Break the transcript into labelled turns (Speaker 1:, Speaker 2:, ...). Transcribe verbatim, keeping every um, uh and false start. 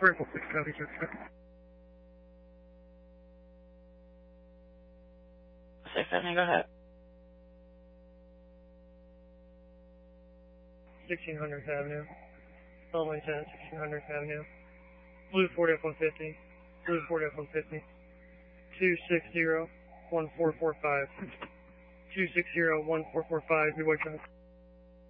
Speaker 1: Rifle six, copy, six, copy.
Speaker 2: six Avenue, go ahead.
Speaker 1: sixteen hundredth Avenue. Following ten, sixteen hundredth Avenue. Blue Ford F one fifty. Blue Ford F one fifty. two six zero one four four five. two six zero one four four five, your white truck.